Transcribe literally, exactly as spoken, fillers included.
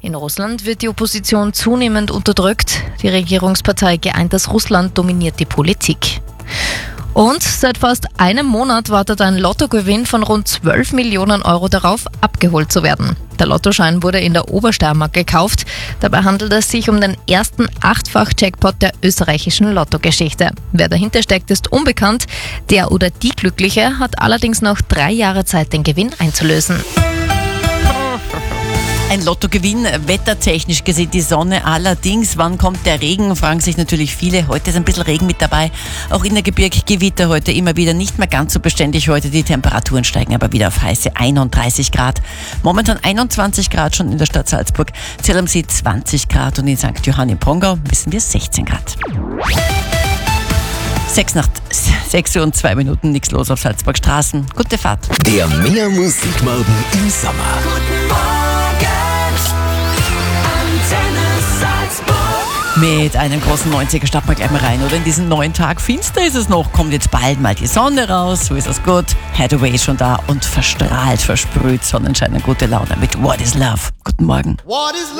In Russland wird die Opposition zunehmend unterdrückt. Die Regierungspartei Geeintes Russland dominiert die Politik. Und seit fast einem Monat wartet ein Lottogewinn von rund zwölf Millionen Euro darauf, abgeholt zu werden. Der Lottoschein wurde in der Obersteiermark gekauft. Dabei handelt es sich um den ersten Achtfach-Jackpot der österreichischen Lottogeschichte. Wer dahinter steckt, ist unbekannt. Der oder die Glückliche hat allerdings noch drei Jahre Zeit, den Gewinn einzulösen. Ein Lottogewinn, wettertechnisch gesehen die Sonne. Allerdings, wann kommt der Regen, fragen sich natürlich viele. Heute ist ein bisschen Regen mit dabei. Auch in der Gebirg Gewitter heute immer wieder, nicht mehr ganz so beständig heute. Die Temperaturen steigen aber wieder auf heiße einunddreißig Grad. Momentan einundzwanzig Grad schon in der Stadt Salzburg. Zell am See zwanzig Grad und in Sankt Johann im Pongau wissen wir sechzehn Grad. Sechs nach sechs Uhr und zwei Minuten, nichts los auf Salzburg Straßen. Gute Fahrt. Der Mehr Musikmorgen im Sommer. Guten Morgen, Antenne Salzburg. Mit einem großen neunziger starten wir gleich mal rein. Oder in diesen neuen Tag, finster ist es noch, kommt jetzt bald mal die Sonne raus, so ist es gut. Hathaway ist schon da und verstrahlt, versprüht Sonnenschein und gute Laune mit What is Love. Guten Morgen. What is